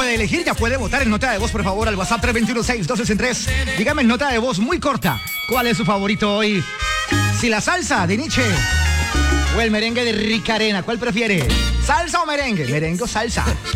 de elegir, ya puede votar en nota de voz, por favor, al WhatsApp 321-61263. Dígame en nota de voz muy corta, ¿cuál es su favorito hoy? Si la salsa de Nietzsche o el merengue de Rica Arena, ¿cuál prefiere? ¿Salsa o merengue? Merengue o salsa.